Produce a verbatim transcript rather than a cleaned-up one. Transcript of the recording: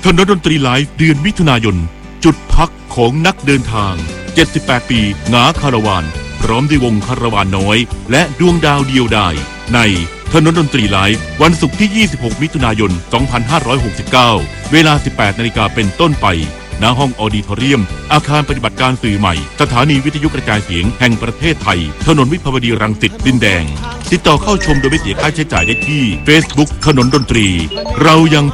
ถนนดนตรีไลฟ์เดือนมิถุนายนจุดพักของนักเดินทางเจ็ดสิบแปดปีหงาคาราวานพร้อมด้วยวงคาราวานน้อยและดวงดาวเดียวดายในถนนดนตรีไลฟ์วันศุกร์ที่ยี่สิบหกมิถุนายนสองพันห้าร้อยหกสิบเก้าเวลา สิบแปดนาฬิกาเป็นต้นไปณห้องออดิทอเรียมอาคารปฏิบัติการสื่อใหม่สถานีวิทยุกระจายเสียงแห่งประเทศไทยถนนวิภาวดีรังสิตดินแดงติดต่อเข้าชมโดยไม่เสียค่าใช้จ่ายได้ที่ Facebook ถนนดนตรีเรายัง